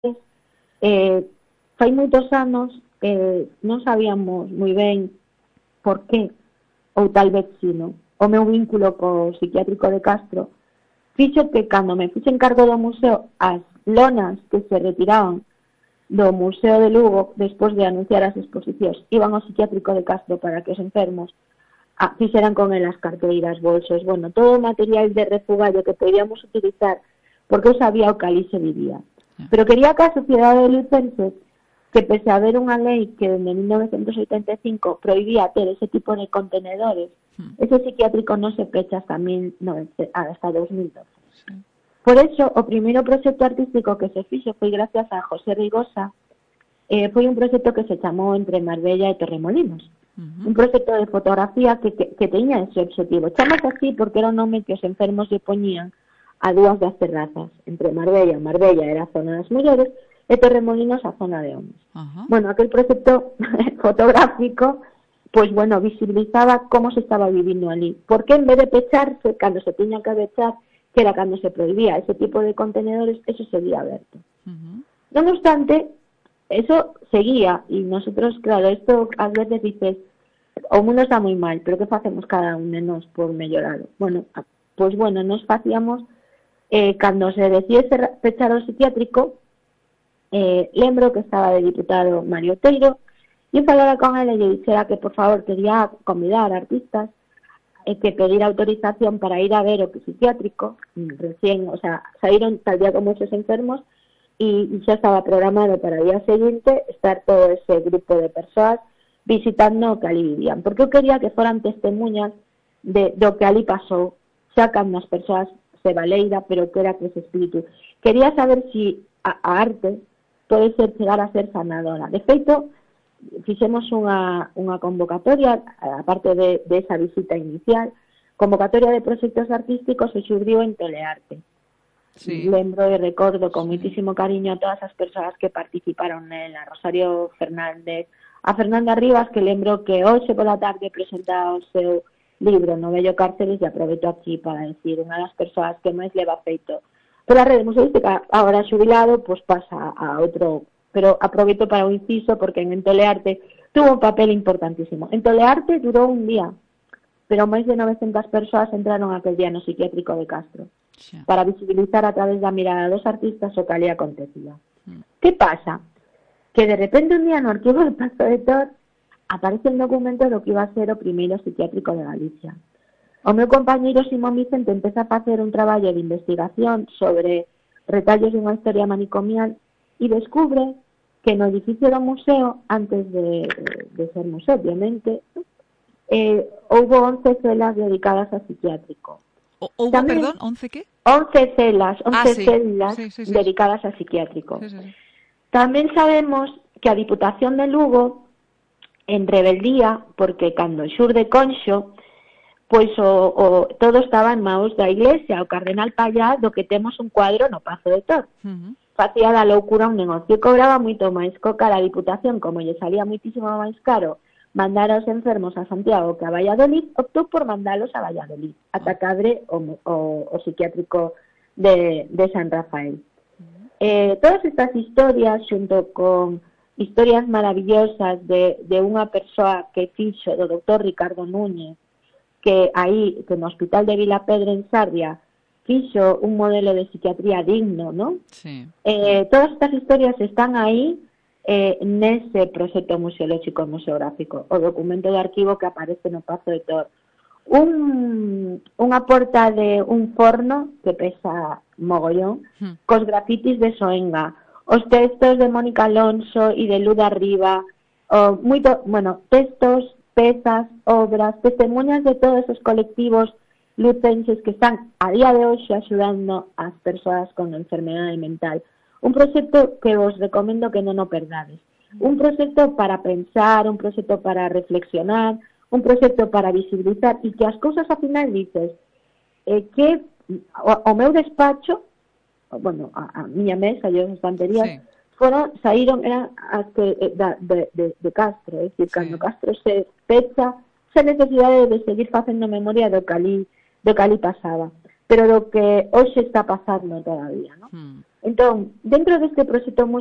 fai moitos anos non sabíamos moi ben por qué, ou tal vez si, non? O meu vínculo co psiquiátrico de Castro fixo que cando me fixen cargo do museo, as lonas que se retiraban do Museo de Lugo despois de anunciar as exposicións iban ao psiquiátrico de Castro para que os enfermos fixeran con elas carteiras, bolsos, bueno, todo o material de refugallo que podíamos utilizar porque eu sabía o que ali se vivía. Pero quería que a sociedade lucense, que pese a haber unha lei que dende 1985 prohibía ter ese tipo de contenedores, ese psiquiátrico non se pecha hasta 2012. Por eso, o primeiro proxecto artístico que se fixo foi gracias a José Rigosa, foi un proxecto que se chamou Entre Marbella e Torremolinos. Un proxecto de fotografía que teña ese objetivo. Chamase así porque era o nome que os enfermos lle poñían a dúas das terrazas. Entre Marbella era a zona das mulleres e Torremolinos a zona de homes. Bueno, aquel proxecto fotográfico pois, bueno, visibilizaba como se estaba vivindo ali. Porque en vez de pecharse, cando se tiña que pechar, que era cando se prohibía ese tipo de contenedores, eso seguía aberto. Non obstante, eso seguía, e nosotros, claro, esto ás veces dices, o mundo está moi mal, pero que facemos cada un de nós por melloralo? Bueno, pois bueno, nos facíamos, cando se decide pechar o psiquiátrico, lembro que estaba de diputado Mario Oteiro, e falara con ele e lle dixera que, por favor, quería convidar artistas que pedir autorización para ir a ver o psiquiátrico, recién, o sea, saíron tal día como esos enfermos e xa estaba programado para o día seguinte estar todo ese grupo de persoas visitando o que ali vivían, porque eu quería que foran testemunhas do que ali pasou, xa cando as persoas se valeira, pero que era que ese espírito. Quería saber si a arte pode chegar a ser sanadora. De feito, fixemos unha convocatoria, aparte de esa visita inicial, convocatoria de proxectos artísticos e xurdiu en Tolearte. Sí. Lembro e recordo con moitísimo cariño a todas as persoas que participaron nela, Rosario Fernández, a Fernanda Rivas, que lembro que hoxe pola tarde presentaba o seu libro No Bello Cárceles, e aproveito aquí para decir unha das persoas que máis leva feito pola rede museística, agora xubilado, pois pasa a outro. Pero aproveito para un inciso porque en Tolearte tuvo un papel importantísimo. En Tolearte durou un día, pero máis de 900 persoas entraron aquel día no psiquiátrico de Castro para visibilizar a través da mirada dos artistas o que ali acontecía. Que pasa? Que de repente un día no arquivo do Pazo de Tor aparece un documento do que iba a ser o primeiro psiquiátrico de Galicia. O meu compañeiro Simón Vicente empeza a facer un traballo de investigación sobre retallos dunha historia manicomial e descubre que no edificio do museo, antes de ser museo, obviamente, houve 11 celas dedicadas a psiquiátrico. ¿Houve, perdón, 11 qué? 11 celas dedicadas a psiquiátrico. Sí. Tamén sabemos que a Diputación de Lugo, en rebeldía, porque cando xurde Conxo, pois todo estaba en maus da Iglesia, o Cardenal Pallá, do que temos un cuadro no Pazo de Tor. Facía da loucura un negocio e cobraba moito máis coca a Diputación, como lle salía moitísimo máis caro mandar aos enfermos a Santiago que a Valladolid, optou por mandalos a Valladolid, ata que abre o psiquiátrico de San Rafael. Todas estas historias, xunto con historias maravillosas de unha persoa que fixo, do doutor Ricardo Núñez, que aí, que no Hospital de Vilapedra en Sarria, fixo un modelo de psiquiatría digno, ¿no? Sí. Todas estas historias están aí nese proxecto museolóxico e museográfico, o documento de arquivo que aparece no Pazo de Tor. Unha porta de un forno que pesa mogollón, cos grafitis de Soenga, os textos de Mónica Alonso e de Luda Riva, textos, pezas, obras, testemunhas de todos esos colectivos lucenses que están a día de hoxe axudando as persoas con enfermedade mental. Un proxecto que vos recomendo que non o perdades. Un proxecto para pensar, un proxecto para reflexionar, un proxecto para visibilizar e que as cousas ao final dices que o meu despacho, bueno, a miña mesa e as estanterías saíron, eran as que de Castro, é dicir, cando Castro se pecha, sen necesidade de seguir facendo memoria do que ali pasaba, pero do que hoxe está pasando todavía, ¿no? Entón, dentro deste proxecto